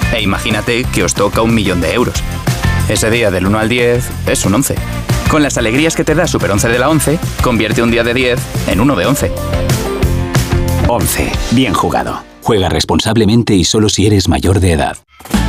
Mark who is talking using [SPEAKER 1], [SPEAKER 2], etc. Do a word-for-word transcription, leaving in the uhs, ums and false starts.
[SPEAKER 1] E imagínate que os toca un millón de euros. Ese día del uno al diez es un once. Con las alegrías que te da Super once de la once, convierte un día de diez en uno de once.
[SPEAKER 2] once. Bien jugado. Juega responsablemente y solo si eres mayor de edad.